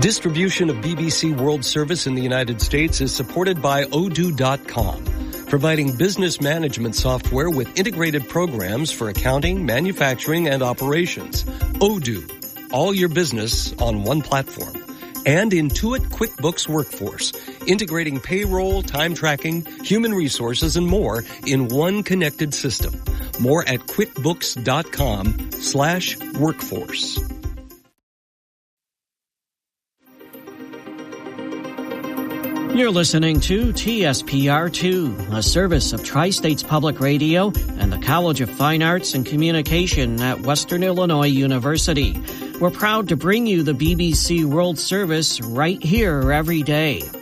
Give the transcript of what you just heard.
Distribution of BBC World Service in the United States is supported by Odoo.com, providing business management software with integrated programs for accounting, manufacturing, and operations. Odoo, all your business on one platform. And Intuit QuickBooks Workforce, integrating payroll, time tracking, human resources, and more in one connected system. More at QuickBooks.com/workforce. You're listening to TSPR2, a service of Tri-States Public Radio and the College of Fine Arts and Communication at Western Illinois University. We're proud to bring you the BBC World Service right here every day.